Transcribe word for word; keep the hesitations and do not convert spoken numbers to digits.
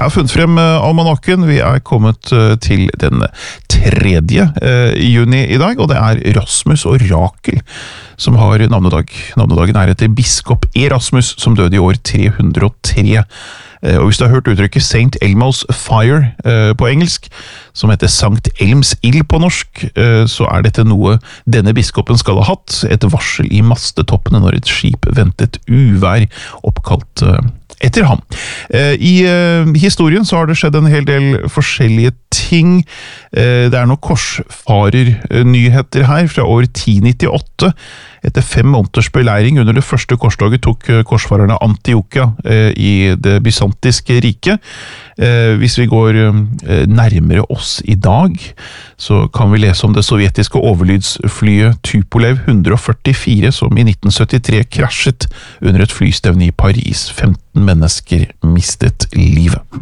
Jeg har funnet frem almanakken. Vi er kommet til den tredje juni i dag, og det er Rasmus og Rakel som har navnedag. Navnedagen er etter biskop Erasmus, som døde i år tre hundre og tre. Og hvis du har hørt uttrykket Saint Elmo's Fire eh, på engelsk, som heter Sankt Elms ild på norsk, eh, så er dette noe denne biskopen skal ha hatt, et varsel i mastetoppene når et skip ventet uvær, oppkalt eh, etter ham. Eh, I eh, historien så har det skjedd en hel del forskjellige ting. Eh, det er noen korsfarernyheter her fra år ti nittiåtte. Etter fem måneders beleiring under det første korslaget tok korsfarerne Antiokia eh, i det bysantiske riket. Eh, hvis vi går eh, nærmere oss i dag, så kan vi lese om det sovjetiske overlydsflyet Tupolev et hundre og førtifire, som i nitten syttitre krasjet under et flystevne i Paris. femten mennesker mistet livet.